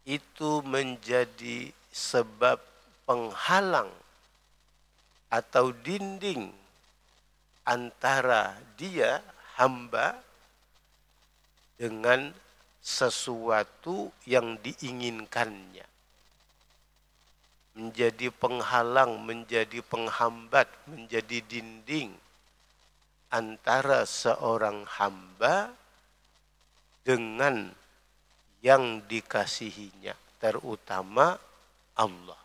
itu menjadi sebab penghalang atau dinding antara dia hamba dengan sesuatu yang diinginkannya. Menjadi penghalang, menjadi penghambat, menjadi dinding antara seorang hamba dengan yang dikasihinya, terutama Allah.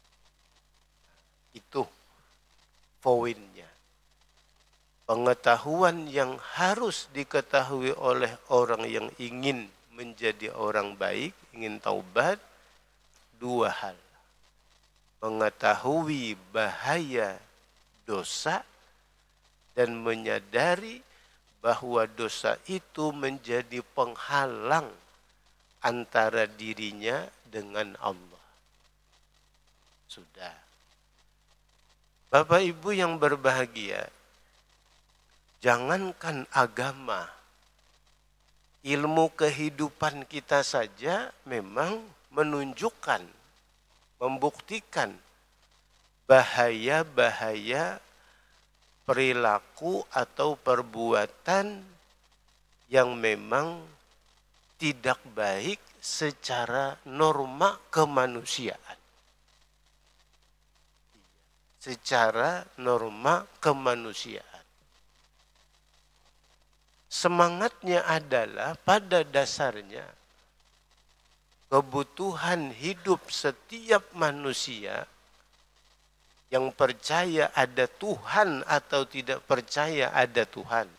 Itu poinnya. Pengetahuan yang harus diketahui oleh orang yang ingin menjadi orang baik, ingin taubat, dua hal. Mengetahui bahaya dosa dan menyadari bahwa dosa itu menjadi penghalang antara dirinya dengan Allah. Sudah. Bapak Ibu yang berbahagia, jangankan agama, ilmu kehidupan kita saja memang menunjukkan, membuktikan bahaya-bahaya perilaku atau perbuatan yang memang tidak baik secara norma kemanusiaan. Secara norma kemanusiaan. Semangatnya adalah pada dasarnya kebutuhan hidup setiap manusia yang percaya ada Tuhan atau tidak percaya ada Tuhan.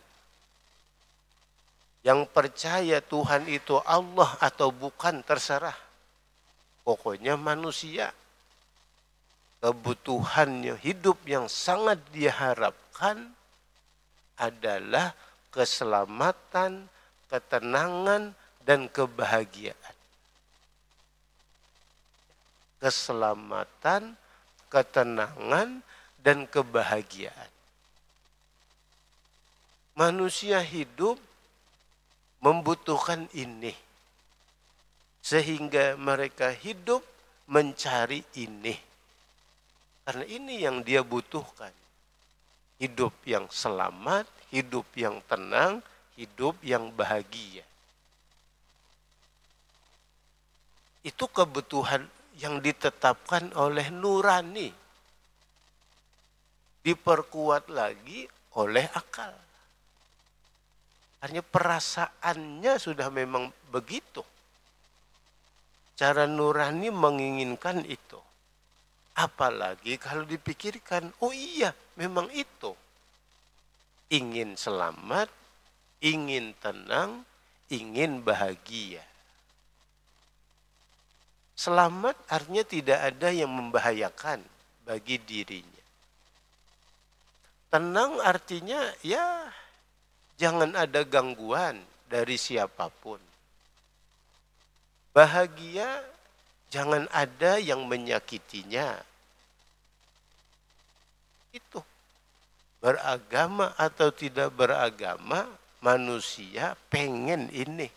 Yang percaya Tuhan itu Allah atau bukan terserah. Pokoknya manusia. Kebutuhannya hidup yang sangat diharapkan adalah keselamatan, ketenangan, dan kebahagiaan. Keselamatan, ketenangan, dan kebahagiaan. Manusia hidup membutuhkan ini. Sehingga mereka hidup mencari ini. Karena ini yang dia butuhkan. Hidup yang selamat, hidup yang tenang, hidup yang bahagia. Itu kebutuhan yang ditetapkan oleh nurani. Diperkuat lagi oleh akal. Hanya perasaannya sudah memang begitu. Cara nurani menginginkan itu. Apalagi kalau dipikirkan, oh iya memang itu. Ingin selamat, ingin tenang, ingin bahagia. Selamat artinya tidak ada yang membahayakan bagi dirinya. Tenang artinya ya jangan ada gangguan dari siapapun. Bahagia jangan ada yang menyakitinya. Itu. Beragama atau tidak beragama, manusia pengen ini.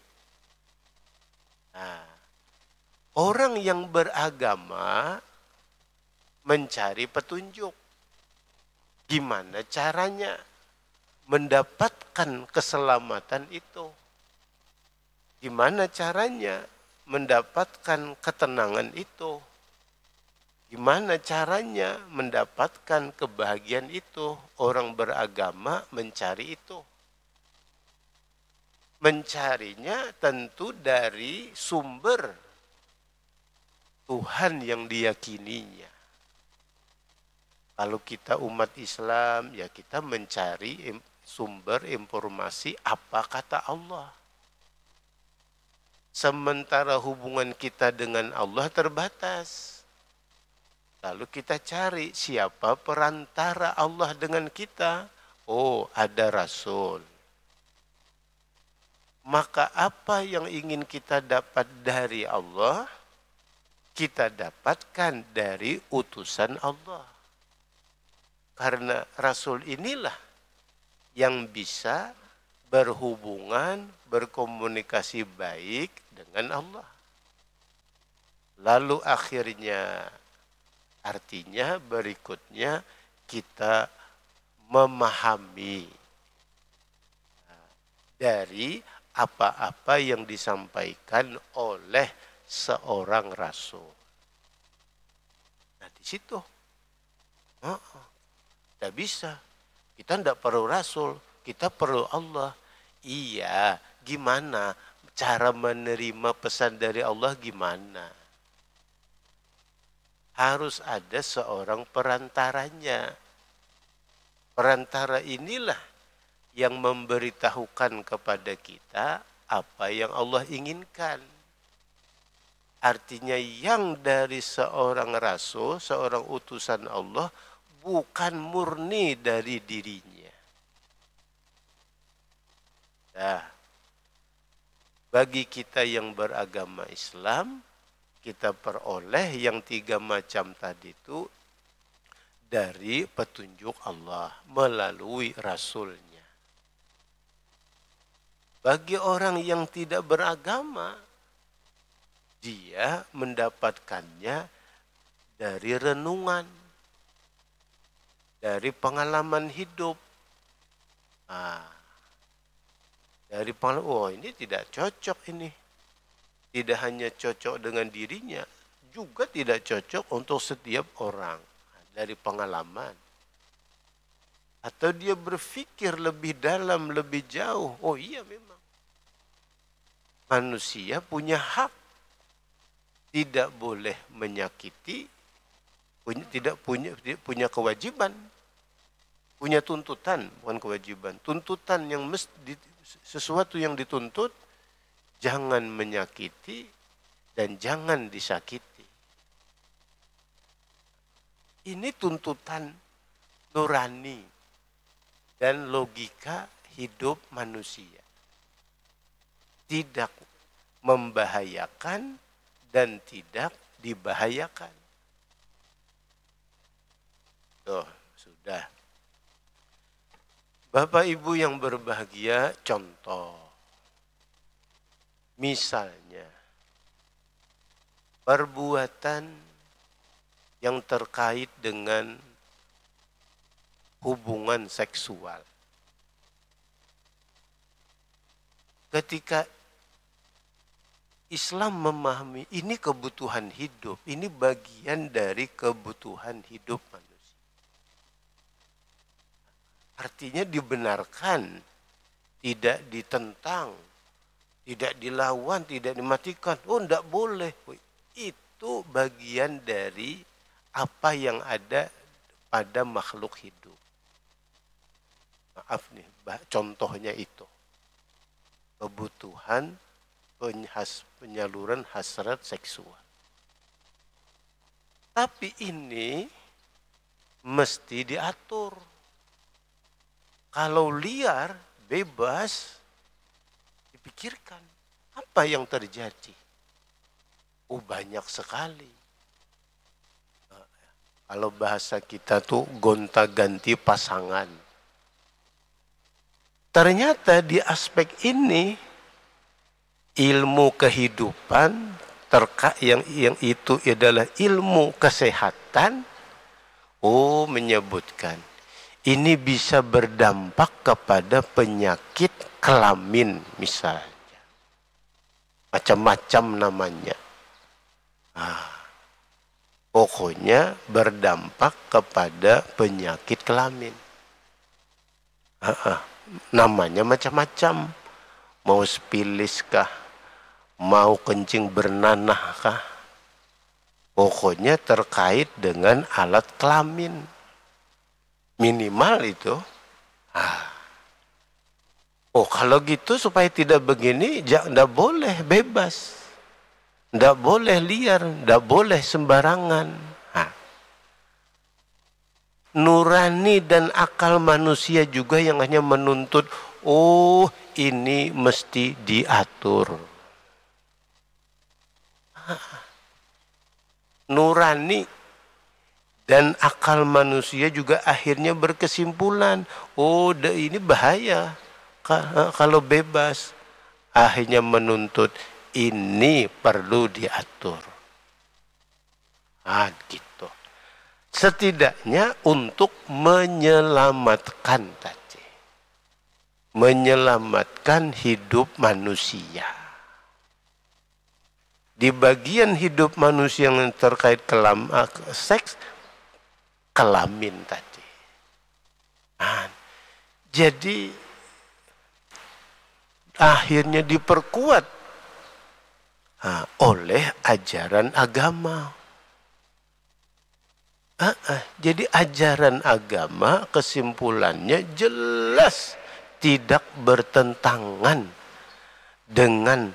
Nah, orang yang beragama mencari petunjuk. Gimana caranya mendapatkan keselamatan itu? Gimana caranya mendapatkan ketenangan itu? Gimana caranya mendapatkan kebahagiaan itu? Orang beragama mencari itu. Mencarinya tentu dari sumber Tuhan yang diyakininya. Kalau kita umat Islam, ya kita mencari sumber informasi apa kata Allah. Sementara hubungan kita dengan Allah terbatas. Lalu kita cari siapa perantara Allah dengan kita. Oh, ada Rasul. Maka apa yang ingin kita dapat dari Allah, kita dapatkan dari utusan Allah. Karena Rasul inilah yang bisa berhubungan, berkomunikasi baik dengan Allah. Lalu akhirnya artinya berikutnya kita memahami dari apa-apa yang disampaikan oleh seorang rasul. Nah di situ, tidak bisa. Kita tidak perlu rasul, kita perlu Allah. Iya, gimana cara menerima pesan dari Allah gimana? Harus ada seorang perantaranya. Perantara inilah yang memberitahukan kepada kita apa yang Allah inginkan. Artinya yang dari seorang rasul, seorang utusan Allah, bukan murni dari dirinya. Nah, bagi kita yang beragama Islam, kita peroleh yang 3 macam tadi itu dari petunjuk Allah melalui Rasulnya. Bagi orang yang tidak beragama, dia mendapatkannya dari renungan, dari pengalaman hidup. Dari pengalaman, oh ini tidak cocok ini. Tidak hanya cocok dengan dirinya, juga tidak cocok untuk setiap orang. Dari pengalaman. Atau dia berpikir lebih dalam, lebih jauh. Oh iya memang. Manusia punya hak. Tidak boleh menyakiti. Tidak punya kewajiban. Punya tuntutan, bukan kewajiban. Tuntutan yang sesuatu yang dituntut, jangan menyakiti dan jangan disakiti. Ini tuntutan nurani dan logika hidup manusia. Tidak membahayakan dan tidak dibahayakan. Tuh, sudah. Bapak Ibu yang berbahagia, contoh. Misalnya, perbuatan yang terkait dengan hubungan seksual. Ketika Islam memahami ini kebutuhan hidup, ini bagian dari kebutuhan hidup manusia. Artinya dibenarkan, tidak ditentang, tidak dilawan, tidak dimatikan. Oh, tidak boleh. Itu bagian dari apa yang ada pada makhluk hidup. Maaf nih, contohnya itu. Kebutuhan penyaluran hasrat seksual. Tapi ini mesti diatur. Kalau liar, bebas, dipikirkan. Apa yang terjadi? Oh, banyak sekali. Kalau bahasa kita tuh gonta-ganti pasangan. Ternyata di aspek ini ilmu kehidupan yang itu adalah ilmu kesehatan. Oh, menyebutkan ini bisa berdampak kepada penyakit kelamin misalnya. Macam-macam namanya. Pokoknya berdampak kepada penyakit kelamin. Namanya macam-macam. Mau spilis kah? Mau kencing bernanah kah? Pokoknya terkait dengan alat kelamin. Minimal itu. Oh, kalau gitu supaya tidak begini, tidak boleh bebas. Tidak boleh liar, tidak boleh sembarangan. Nurani dan akal manusia juga yang hanya menuntut, oh ini mesti diatur. Nurani dan akal manusia juga akhirnya berkesimpulan, oh ini bahaya kalau bebas. Akhirnya menuntut, ini perlu diatur. Gitu. Setidaknya untuk menyelamatkan tadi. Menyelamatkan hidup manusia. Di bagian hidup manusia yang terkait seks, kelamin tadi. Jadi akhirnya diperkuat oleh ajaran agama. Jadi ajaran agama kesimpulannya jelas tidak bertentangan dengan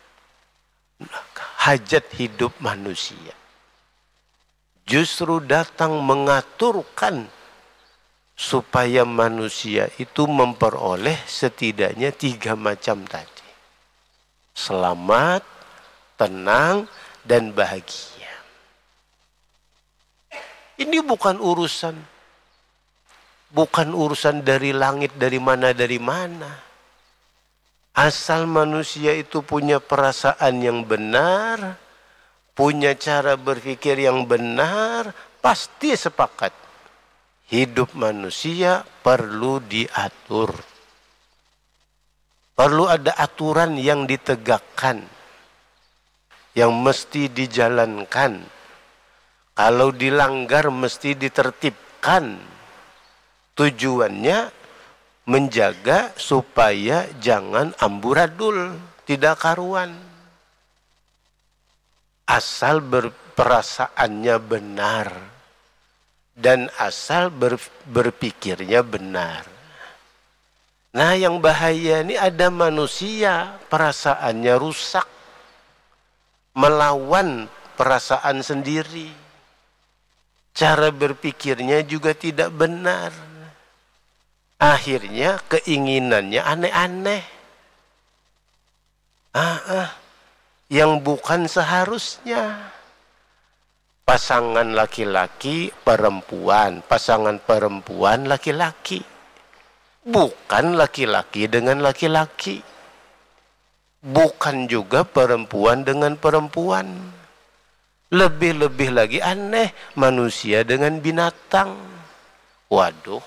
hajat hidup manusia. Justru datang mengaturkan supaya manusia itu memperoleh setidaknya 3 macam tadi. Selamat, tenang, dan bahagia. Ini bukan urusan dari langit, dari mana. Asal manusia itu punya perasaan yang benar, punya cara berpikir yang benar, pasti sepakat. Hidup manusia perlu diatur. Perlu ada aturan yang ditegakkan, yang mesti dijalankan. Kalau dilanggar mesti ditertibkan. Tujuannya menjaga supaya jangan amburadul, tidak karuan. Asal perasaannya benar dan asal berpikirnya benar. Nah, yang bahaya ini ada manusia perasaannya rusak, melawan perasaan sendiri. Cara berpikirnya juga tidak benar. Akhirnya keinginannya aneh-aneh. Yang bukan seharusnya. Pasangan laki-laki perempuan, pasangan perempuan laki-laki. Bukan laki-laki dengan laki-laki. Bukan juga perempuan dengan perempuan. Lebih-lebih lagi aneh, manusia dengan binatang. Waduh.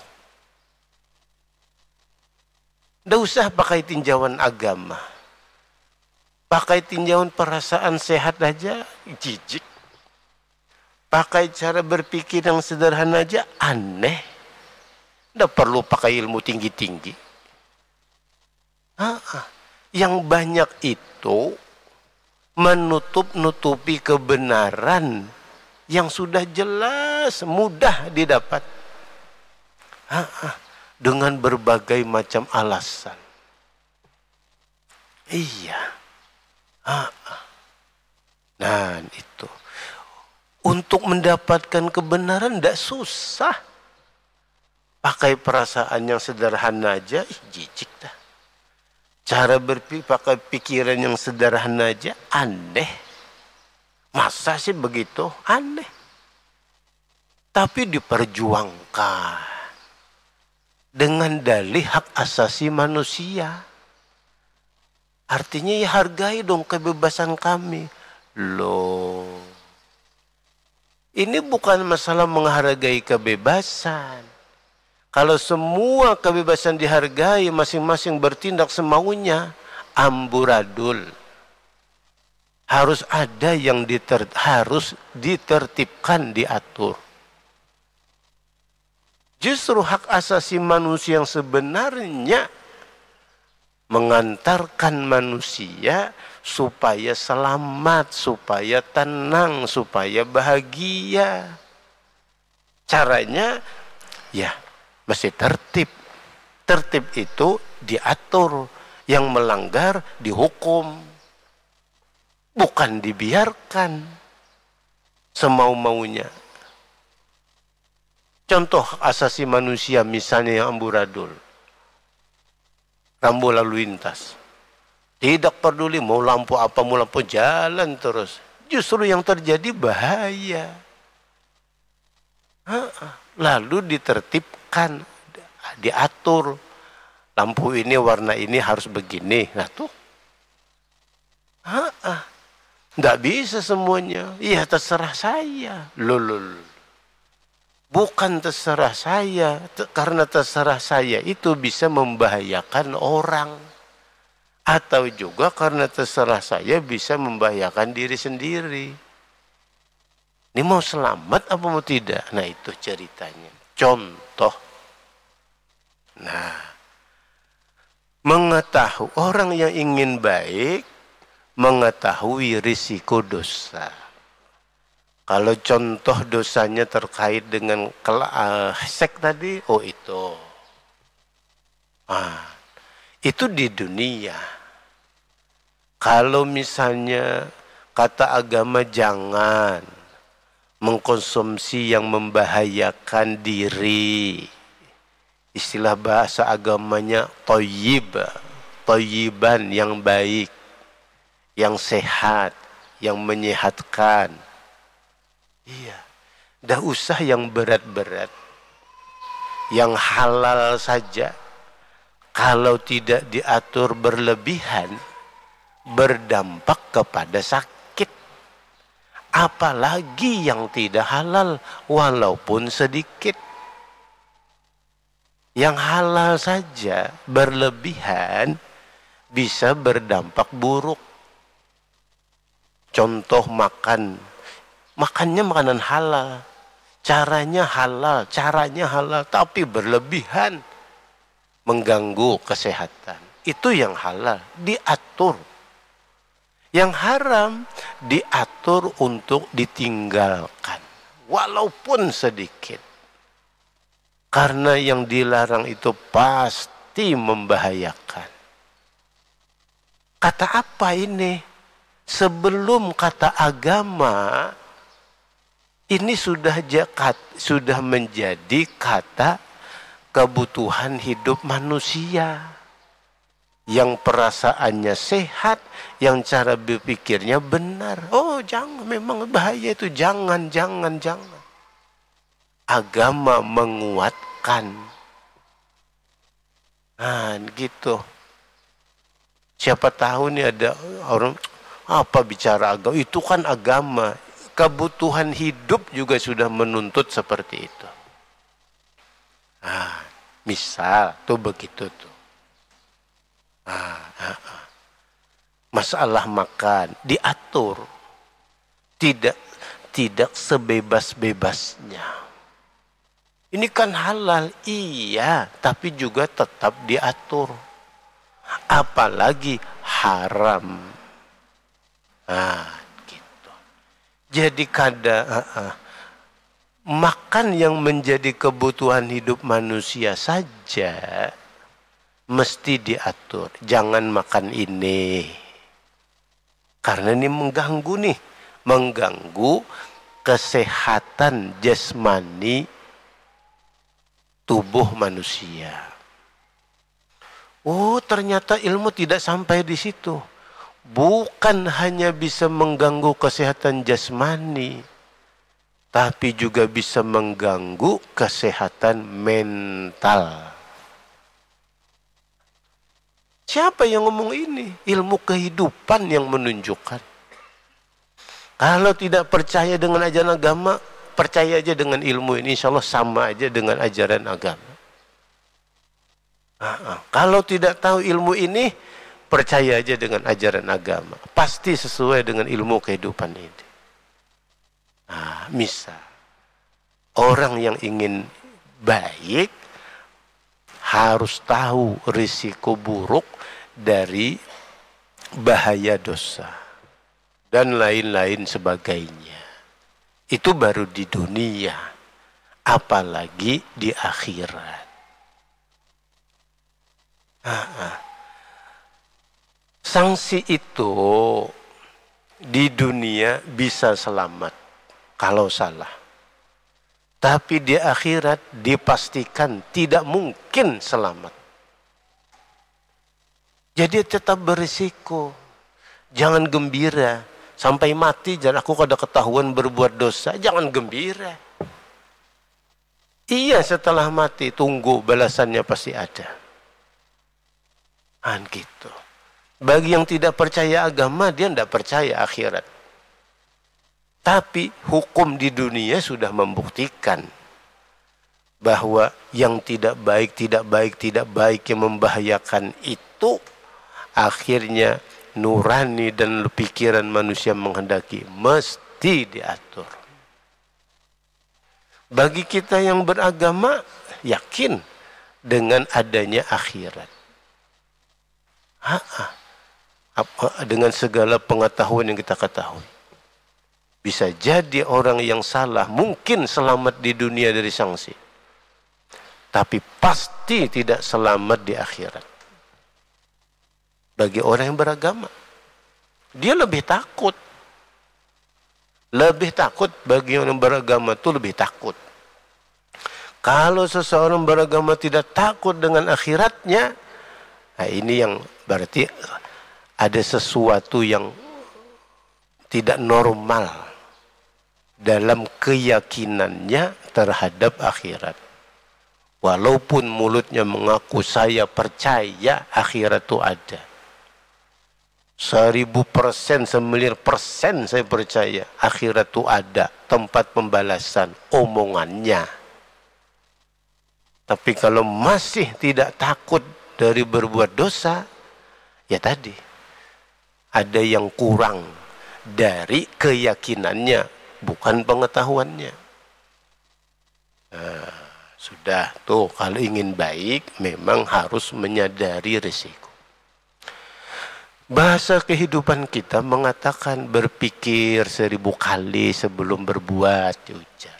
Nggak usah pakai tinjauan agama. Pakai tinjauan perasaan sehat aja, jijik. Pakai cara berpikir yang sederhana aja, aneh. Nggak perlu pakai ilmu tinggi-tinggi. Yang banyak itu menutup-nutupi kebenaran yang sudah jelas, mudah didapat. Dengan berbagai macam alasan. Iya. Nah, itu. Untuk mendapatkan kebenaran tidak susah. Pakai perasaan yang sederhana aja, jijik dah. Cara berpikir, pakai pikiran yang sederhana aja, aneh. Masa sih begitu? Aneh. Tapi diperjuangkan. Dengan dalih hak asasi manusia. Artinya ya hargai dong kebebasan kami. Loh. Ini bukan masalah menghargai kebebasan. Kalau semua kebebasan dihargai, masing-masing bertindak semaunya, amburadul. Harus ada yang harus ditertibkan, diatur. Justru hak asasi manusia yang sebenarnya mengantarkan manusia supaya selamat, supaya tenang, supaya bahagia. Caranya, ya, mesti tertib. Tertib itu diatur. Yang melanggar dihukum. Bukan dibiarkan semau-maunya. Contoh hak asasi manusia misalnya yang amburadul. Rambu lalu lintas. Tidak peduli mau lampu apa, mau lampu jalan terus. Justru yang terjadi bahaya. Lalu ditertibkan, diatur. Lampu ini, warna ini harus begini. Nah tuh. Nggak bisa semuanya. Iya terserah saya. Loh. Bukan terserah saya. Karena terserah saya itu bisa membahayakan orang. Atau juga karena terserah saya bisa membahayakan diri sendiri. Ini mau selamat apa mau tidak? Nah itu ceritanya. Contoh. Nah, mengetahui orang yang ingin baik, mengetahui risiko dosa. Kalau contoh dosanya terkait dengan seks tadi, oh itu. Itu di dunia. Kalau misalnya kata agama jangan mengkonsumsi yang membahayakan diri. Istilah bahasa agamanya thayyib, thayyiban yang baik, yang sehat, yang menyehatkan. Iya, dah usah yang berat-berat, yang halal saja. Kalau tidak diatur berlebihan, berdampak kepada sakit. Apalagi yang tidak halal, walaupun sedikit. Yang halal saja berlebihan bisa berdampak buruk. Contoh makannya makanan halal, caranya halal, tapi berlebihan mengganggu kesehatan. Itu yang halal, diatur. Yang haram diatur untuk ditinggalkan, walaupun sedikit. Karena yang dilarang itu pasti membahayakan. Kata apa ini? Sebelum kata agama, ini sudah menjadi kata kebutuhan hidup manusia. Yang perasaannya sehat, yang cara berpikirnya benar. Oh jangan, memang bahaya itu, jangan. Agama menguatkan. Nah gitu. Siapa tahu nih ada orang, apa bicara agama, itu kan agama. Kebutuhan hidup juga sudah menuntut seperti itu. Misal tuh begitu tuh. Masalah makan diatur. Tidak sebebas-bebasnya. Ini kan halal, iya, tapi juga tetap diatur. Apalagi haram. Gitu. Jadi makan yang menjadi kebutuhan hidup manusia saja mesti diatur. Jangan makan ini. Karena ini mengganggu kesehatan jasmani tubuh manusia. Oh, ternyata ilmu tidak sampai di situ. Bukan hanya bisa mengganggu kesehatan jasmani, tapi juga bisa mengganggu kesehatan mental. Siapa yang ngomong ini? Ilmu kehidupan yang menunjukkan. Kalau tidak percaya dengan ajaran agama, percaya aja dengan ilmu ini, insya Allah sama aja dengan ajaran agama. Kalau tidak tahu ilmu ini, percaya aja dengan ajaran agama. Pasti sesuai dengan ilmu kehidupan ini. Misal, orang yang ingin baik harus tahu risiko buruk dari bahaya dosa dan lain-lain sebagainya. Itu baru di dunia, apalagi di akhirat. Sanksi itu di dunia bisa selamat kalau salah. Tapi di akhirat dipastikan tidak mungkin selamat. Jadi tetap berisiko. Jangan gembira. Sampai mati, jangan aku kada ketahuan berbuat dosa. Jangan gembira. Iya, setelah mati tunggu balasannya pasti ada. Gitu. Bagi yang tidak percaya agama, dia tidak percaya akhirat. Tapi hukum di dunia sudah membuktikan bahwa yang tidak baik yang membahayakan itu akhirnya nurani dan pikiran manusia menghendaki mesti diatur. Bagi kita yang beragama, yakin dengan adanya akhirat. Dengan segala pengetahuan yang kita ketahui. Bisa jadi orang yang salah mungkin selamat di dunia dari sanksi, tapi pasti tidak selamat di akhirat. Bagi orang yang beragama, dia lebih takut. Lebih takut bagi orang yang beragama itu lebih takut. Kalau seseorang beragama tidak takut dengan akhiratnya, nah ini yang berarti ada sesuatu yang tidak normal dalam keyakinannya terhadap akhirat. Walaupun mulutnya mengaku saya percaya akhirat itu ada. 1000%, 9% saya percaya akhirat itu ada, tempat pembalasan, omongannya. Tapi kalau masih tidak takut dari berbuat dosa, ya tadi, ada yang kurang dari keyakinannya, bukan pengetahuannya. Sudah tuh, kalau ingin baik memang harus menyadari risiko. Bahasa kehidupan kita mengatakan berpikir 1000 kali sebelum berbuat, diujar.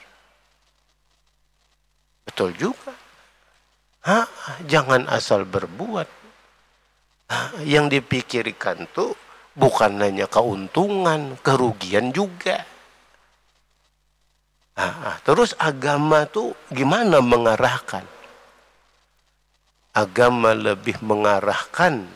Betul juga. Jangan asal berbuat. Yang dipikirkan tuh bukan hanya keuntungan, kerugian juga. Terus agama tuh gimana mengarahkan? Agama lebih mengarahkan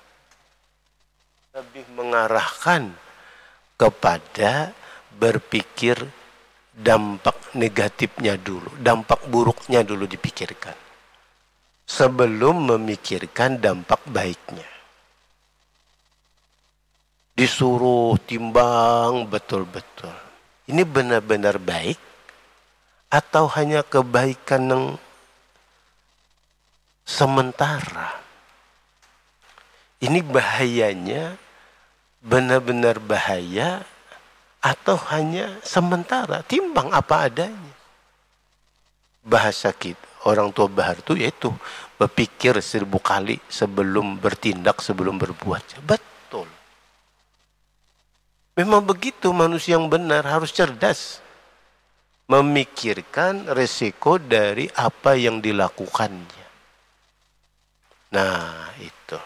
kepada berpikir dampak negatifnya dulu, dampak buruknya dulu dipikirkan, sebelum memikirkan dampak baiknya. Disuruh timbang betul-betul. Ini benar-benar baik atau hanya kebaikan yang sementara? Ini bahayanya benar-benar bahaya atau hanya sementara? Timbang apa adanya. Bahasa kita, orang tua bahar itu yaitu berpikir 1000 kali sebelum bertindak, sebelum berbuat. Betul. Memang begitu, manusia yang benar harus cerdas. Memikirkan resiko dari apa yang dilakukannya. Nah, itu.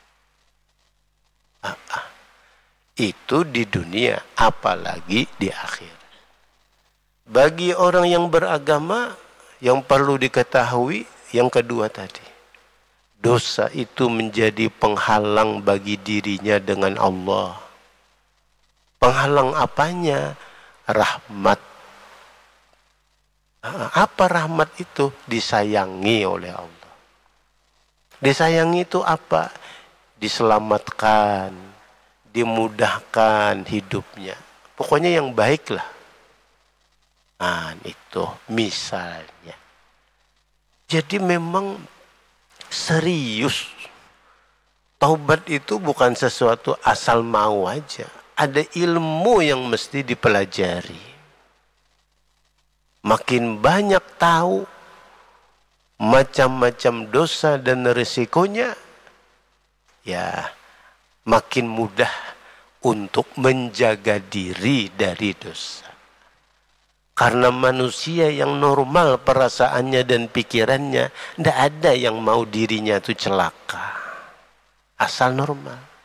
Itu di dunia, apalagi di akhir. Bagi orang yang beragama, yang perlu diketahui, yang kedua tadi. Dosa itu menjadi penghalang bagi dirinya dengan Allah. Penghalang apanya? Rahmat. Apa rahmat itu? Disayangi oleh Allah. Disayangi itu apa? Diselamatkan, dimudahkan hidupnya. Pokoknya yang baik lah. Itu misalnya. Jadi memang serius. Taubat itu bukan sesuatu asal mau aja. Ada ilmu yang mesti dipelajari. Makin banyak tahu macam-macam dosa dan risikonya, ya makin mudah untuk menjaga diri dari dosa. Karena manusia yang normal perasaannya dan pikirannya, tidak ada yang mau dirinya itu celaka. Asal normal.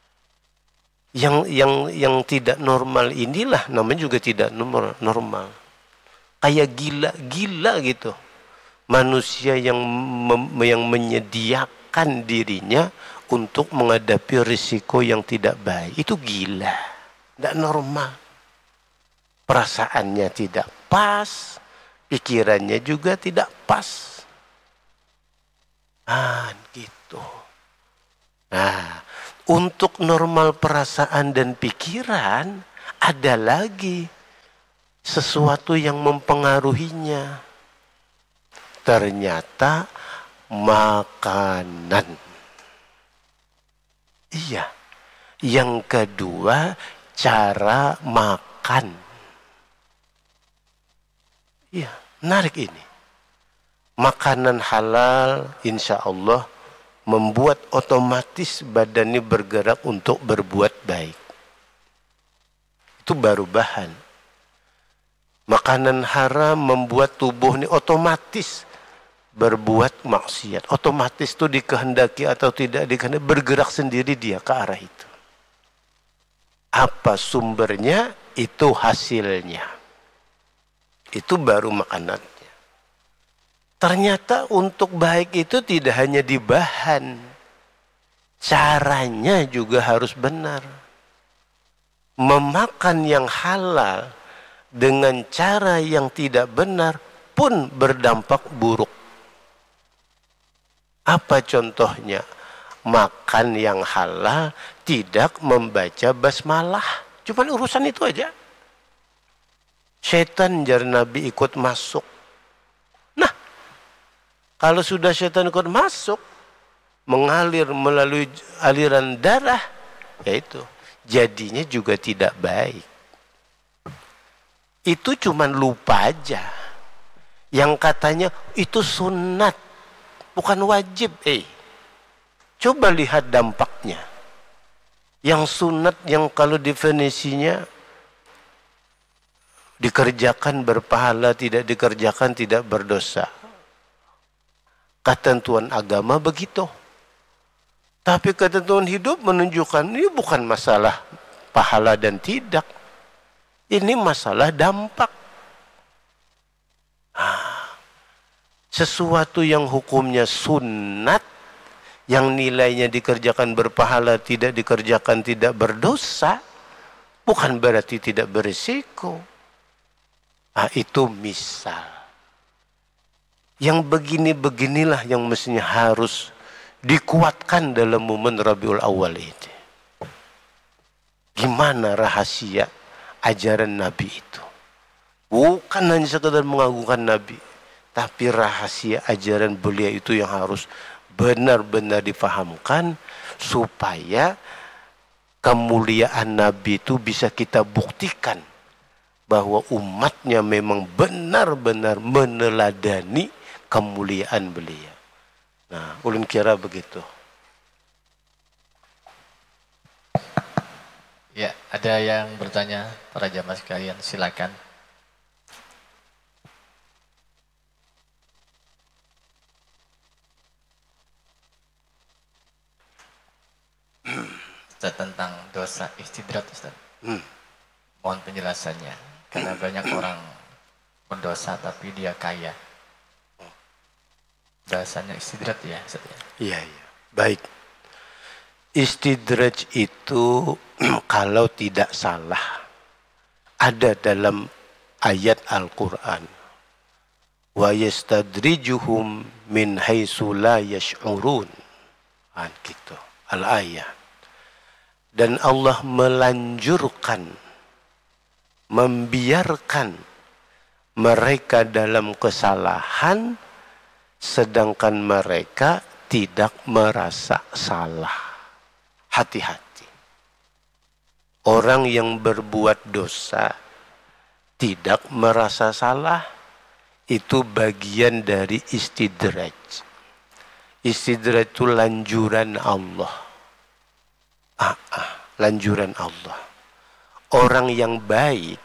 Yang tidak normal inilah namanya juga tidak normal. Kayak gila gitu. Manusia yang menyediakan dirinya untuk menghadapi risiko yang tidak baik. Itu gila. Tidak normal. Perasaannya tidak pas. Pikirannya juga tidak pas. Gitu. Untuk normal perasaan dan pikiran ada lagi sesuatu yang mempengaruhinya. Ternyata makanan. Iya. Yang kedua, cara makan. Iya, menarik ini. Makanan halal insya Allah membuat otomatis badannya bergerak untuk berbuat baik. Itu baru bahan. Makanan haram membuat tubuh ini otomatis berbuat maksiat. Otomatis itu dikehendaki atau tidak dikehendaki, bergerak sendiri dia ke arah itu. Apa sumbernya? Itu hasilnya. Itu baru makanannya. Ternyata untuk baik itu tidak hanya di bahan. Caranya juga harus benar. Memakan yang halal dengan cara yang tidak benar pun berdampak buruk. Apa contohnya? Makan yang halal tidak membaca basmalah. Cuman urusan itu aja. Setan jar Nabi ikut masuk. Nah, kalau sudah setan ikut masuk, mengalir melalui aliran darah, yaitu jadinya juga tidak baik. Itu cuman lupa aja. Yang katanya itu sunat, bukan wajib. Coba lihat dampaknya. Yang sunat yang kalau definisinya dikerjakan berpahala, tidak dikerjakan tidak berdosa. Ketentuan agama begitu. Tapi ketentuan hidup menunjukkan ini bukan masalah pahala dan tidak. Ini masalah dampak. Sesuatu yang hukumnya sunat, yang nilainya dikerjakan berpahala, tidak dikerjakan tidak berdosa, bukan berarti tidak berisiko. Itu misal. Yang begini-beginilah yang mestinya harus dikuatkan dalam momen Rabiul Awal ini. Gimana rahasia ajaran Nabi itu? Bukan hanya sekedar mengagungkan Nabi, tapi rahasia ajaran beliau itu yang harus benar-benar difahamkan supaya kemuliaan Nabi itu bisa kita buktikan bahwa umatnya memang benar-benar meneladani kemuliaan beliau. Nah, ulun kira begitu. Ya, ada yang bertanya, para jamaah sekalian, silakan. Ustaz, tentang dosa istidrat, Ustaz. Mohon penjelasannya. Karena banyak orang berdosa tapi dia kaya. Bahasanya istidrat ya, Ustaz. Iya. Baik. Istidraj itu kalau tidak salah ada dalam ayat Al-Quran. Wa yastadrijuhum min haitsu la yash'urun. Gitu. Al-ayat. Dan Allah melanjurkan, membiarkan mereka dalam kesalahan sedangkan mereka tidak merasa salah. Hati-hati. Orang yang berbuat dosa tidak merasa salah, itu bagian dari istidraj. Istidraj itu lanjuran Allah. Lanjuran Allah. Orang yang baik,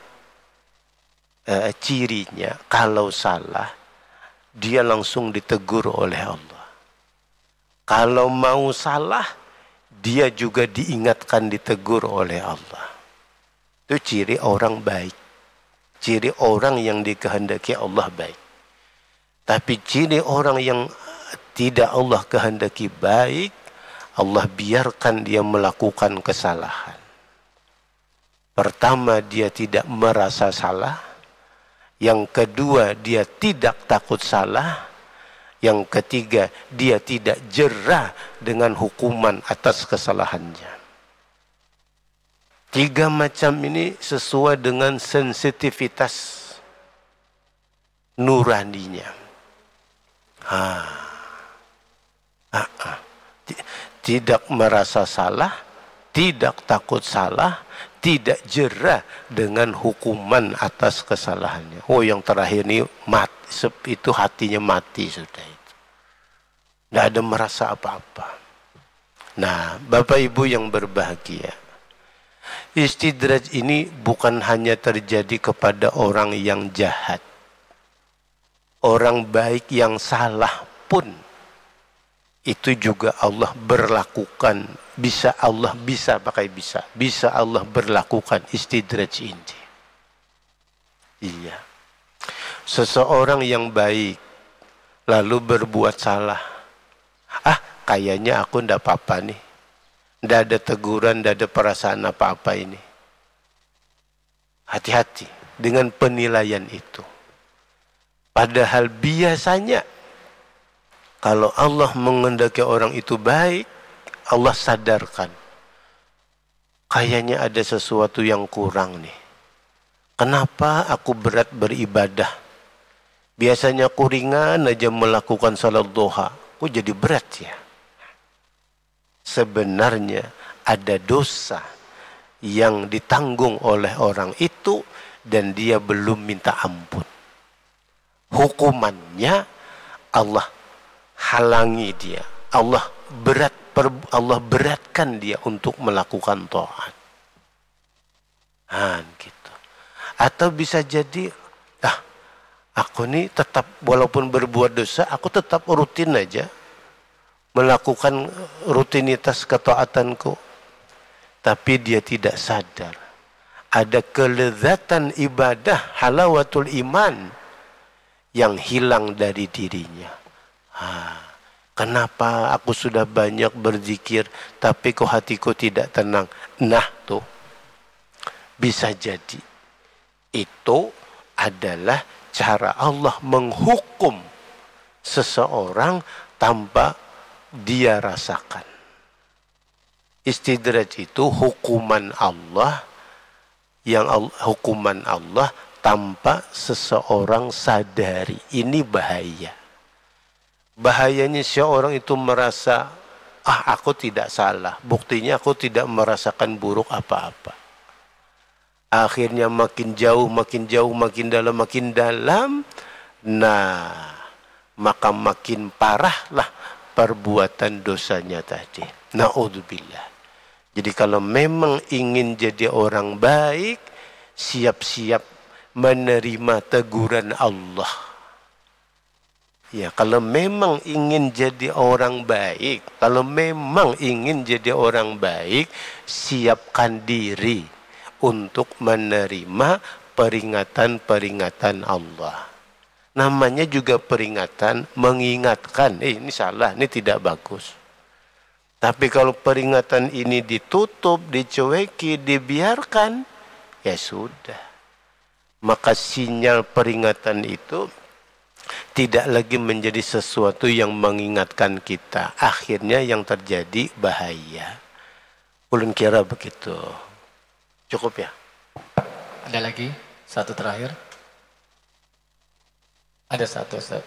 cirinya kalau salah, dia langsung ditegur oleh Allah. Kalau mau salah, dia juga diingatkan, ditegur oleh Allah. Itu ciri orang baik. Ciri orang yang dikehendaki Allah baik. Tapi ciri orang yang tidak Allah kehendaki baik, Allah biarkan dia melakukan kesalahan. Pertama, dia tidak merasa salah. Yang kedua, dia tidak takut salah. Yang ketiga, dia tidak jerah dengan hukuman atas kesalahannya. 3 macam ini sesuai dengan sensitivitas nuraninya. Tidak merasa salah, tidak takut salah, tidak jerah dengan hukuman atas kesalahannya. Oh, yang terakhir ini mati, itu hatinya mati sudah itu. Tidak ada merasa apa-apa. Nah, Bapak Ibu yang berbahagia, istidraj ini bukan hanya terjadi kepada orang yang jahat. Orang baik yang salah pun itu juga Allah berlakukan, bisa Allah berlakukan istidraj ini. Iya. Seseorang yang baik lalu berbuat salah. Kayaknya aku ndak apa-apa nih. Ndak ada teguran, ndak ada perasaan apa-apa ini. Hati-hati dengan penilaian itu. Padahal biasanya kalau Allah mengendaki orang itu baik, Allah sadarkan. Kayaknya ada sesuatu yang kurang nih. Kenapa aku berat beribadah? Biasanya aku ringan aja melakukan salat duha. Kok jadi berat ya? Sebenarnya ada dosa yang ditanggung oleh orang itu dan dia belum minta ampun. Hukumannya Allah halangi dia. Allah beratkan dia untuk melakukan taat. Gitu. Atau bisa jadi aku nih tetap walaupun berbuat dosa, aku tetap rutin aja melakukan rutinitas ketaatanku. Tapi dia tidak sadar ada kelezatan ibadah, halawatul iman yang hilang dari dirinya. Kenapa aku sudah banyak berzikir tapi kok hatiku tidak tenang? Nah tuh, bisa jadi itu adalah cara Allah menghukum seseorang tanpa dia rasakan. Istidraj itu hukuman Allah tanpa seseorang sadari. Ini bahaya. Bahayanya seorang itu merasa aku tidak salah. Buktinya aku tidak merasakan buruk apa-apa. Akhirnya makin jauh, makin dalam. Nah, maka makin parahlah perbuatan dosanya tadi. Na'udzubillah. Jadi kalau memang ingin jadi orang baik, siap-siap menerima teguran Allah. Ya, kalau memang ingin jadi orang baik, siapkan diri untuk menerima peringatan-peringatan Allah. Namanya juga peringatan, mengingatkan. Ini salah, ini tidak bagus. Tapi kalau peringatan ini ditutup, dicueki, dibiarkan, ya sudah. Maka sinyal peringatan itu tidak lagi menjadi sesuatu yang mengingatkan kita. Akhirnya yang terjadi bahaya. Ulun kira begitu. Cukup ya? Ada lagi? Satu terakhir. Ada satu, Ustaz.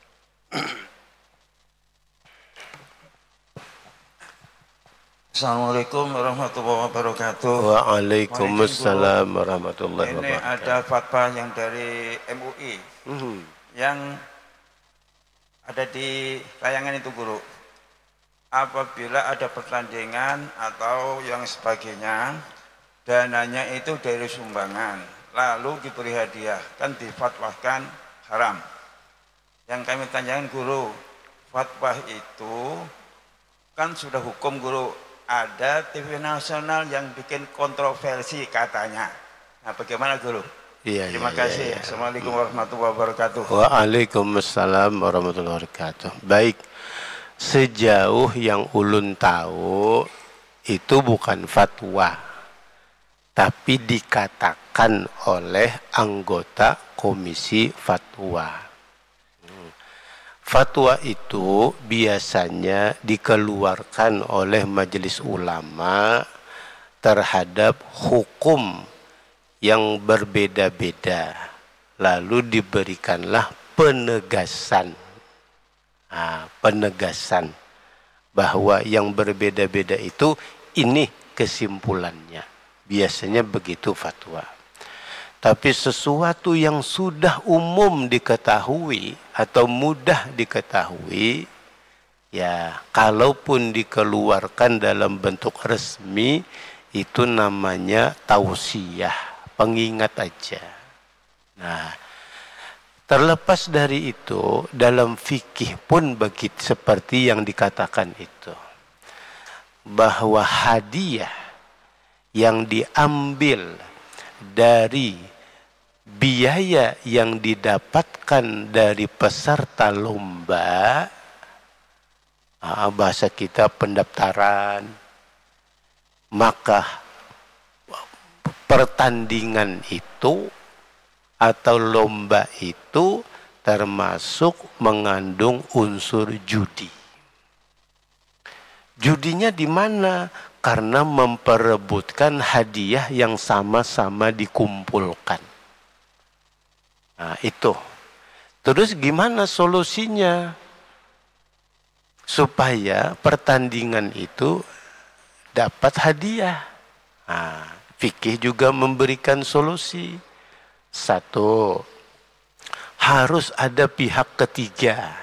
Assalamualaikum warahmatullahi wabarakatuh. Waalaikumsalam warahmatullahi wabarakatuh. Ini ada fatwa yang dari MUI yang ada di tayangan itu, Guru. Apabila ada pertandingan atau yang sebagainya, dananya itu dari sumbangan, lalu diberi hadiah, kan difatwakan haram. Yang kami tanyakan, Guru, fatwa itu kan sudah hukum, Guru. Ada TV nasional yang bikin kontroversi katanya. Nah, bagaimana, Guru? Terima kasih. Assalamualaikum warahmatullahi wabarakatuh. Waalaikumsalam warahmatullahi wabarakatuh. Baik, sejauh yang ulun tahu itu bukan fatwa, tapi dikatakan oleh anggota komisi fatwa. Fatwa itu biasanya dikeluarkan oleh majelis ulama terhadap hukum yang berbeda-beda, lalu diberikanlah penegasan. Penegasan bahwa yang berbeda-beda itu ini kesimpulannya. Biasanya begitu fatwa. Tapi sesuatu yang sudah umum diketahui atau mudah diketahui, ya kalaupun dikeluarkan dalam bentuk resmi, itu namanya tausiyah, pengingat aja. Nah, terlepas dari itu, dalam fikih pun begitu seperti yang dikatakan itu. Bahwa hadiah yang diambil dari biaya yang didapatkan dari peserta lomba, bahasa kita pendaftaran, maka pertandingan itu atau lomba itu termasuk mengandung unsur judi. Judinya di mana? Karena memperebutkan hadiah yang sama-sama dikumpulkan. Nah, itu. Terus gimana solusinya? Supaya pertandingan itu dapat hadiah. Nah, fikih juga memberikan solusi. Satu, harus ada pihak ketiga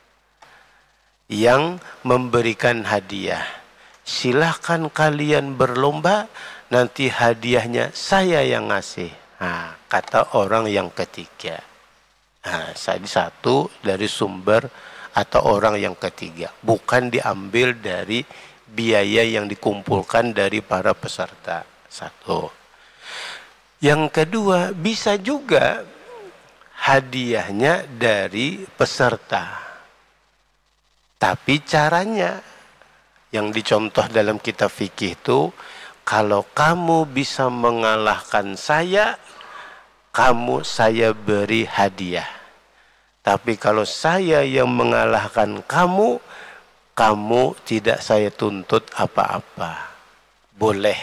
yang memberikan hadiah. Silahkan kalian berlomba, nanti hadiahnya saya yang ngasih. Nah, kata orang yang ketiga. Nah, satu dari sumber atau orang yang ketiga. Bukan diambil dari biaya yang dikumpulkan dari para peserta. Satu. Yang kedua, bisa juga hadiahnya dari peserta. Tapi caranya yang dicontoh dalam kitab fikih itu, kalau kamu bisa mengalahkan saya saya beri hadiah. Tapi kalau saya yang mengalahkan kamu tidak saya tuntut apa-apa. Boleh.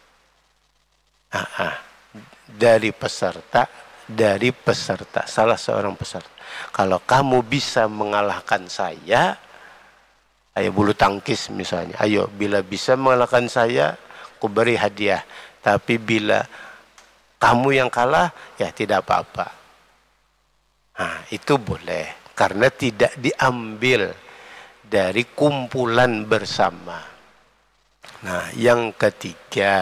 Dari peserta, salah seorang peserta. Kalau kamu bisa mengalahkan saya, ayo bulu tangkis misalnya, ayo bila bisa mengalahkan saya, aku beri hadiah. Tapi bila kamu yang kalah, ya tidak apa-apa. Nah, itu boleh. Karena tidak diambil dari kumpulan bersama. Nah, yang ketiga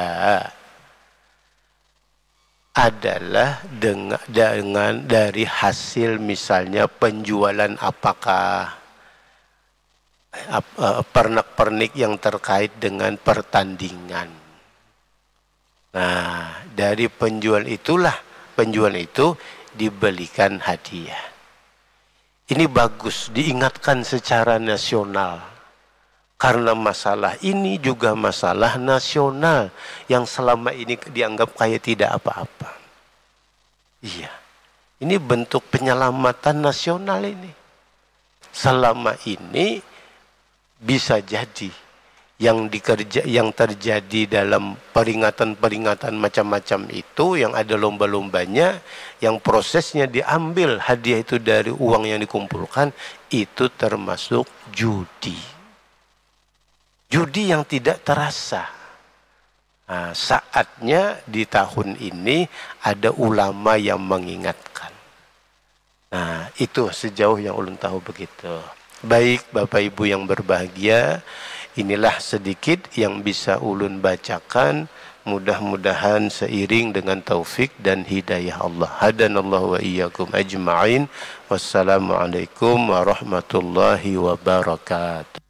adalah dengan dari hasil misalnya penjualan apakah pernak-pernik yang terkait dengan pertandingan. Nah, dari penjual itu dibelikan hadiah. Ini bagus, diingatkan secara nasional. Karena masalah ini juga masalah nasional yang selama ini dianggap kayak tidak apa-apa. Iya, ini bentuk penyelamatan nasional ini. Selama ini bisa jadi yang terjadi dalam peringatan-peringatan macam-macam itu, yang ada lomba-lombanya, yang prosesnya diambil hadiah itu dari uang yang dikumpulkan, itu termasuk judi. Judi yang tidak terasa. Nah, saatnya di tahun ini ada ulama yang mengingatkan. Nah, itu sejauh yang ulun tahu begitu. Baik Bapak Ibu yang berbahagia, inilah sedikit yang bisa ulun bacakan. Mudah-mudahan seiring dengan taufik dan hidayah Allah. Hadanallahu wa iyyakum ajma'in. Wassalamualaikum warahmatullahi wabarakatuh.